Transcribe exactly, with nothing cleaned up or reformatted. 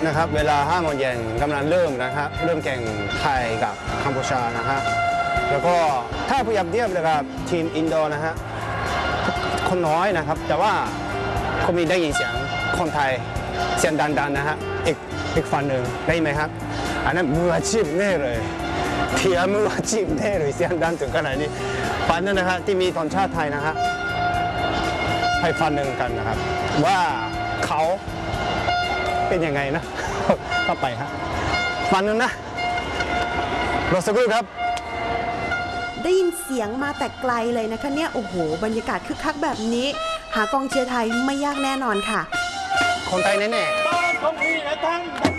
นะครับเวลาห้าโมงเย็นกำลังเริ่มนะครับเริ่มแข่งไทยกับกัมพูชานะฮะแล้วก็ถ้าเปรียบเทียบกับทีมอินโดนะฮะคนน้อยนะครับแต่ว่าเขามีได้ยินเสียงคนไทยเสียงดังๆนะฮะอีกอีกฝั่งหนึ่งได้ไหมครับอันนั้นมืออาชีพแน่เลยเทียมืออาชีพแน่เลยเสียงดังถึงขนาดนี้ฝั่งนั้นนะฮะที่มีธงชาติไทยนะฮะให้ฟังหนึ่งกันนะครับว่าเขาเป็นยังไงนะก็ไปฮะฟังหนึ่งนะรอสักครู่ครับได้ยินเสียงมาแต่ไกลเลยนะคะเนี่ยโอ้โหบรรยากาศคึกคักแบบนี้หากองเชียร์ไทยไม่ยากแน่นอนค่ะคนไทยแน่ๆ